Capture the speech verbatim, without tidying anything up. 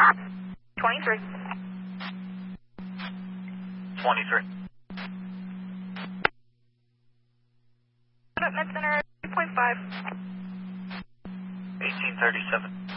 twenty-three. twenty-three. Med Center, two point five. eighteen thirty-seven.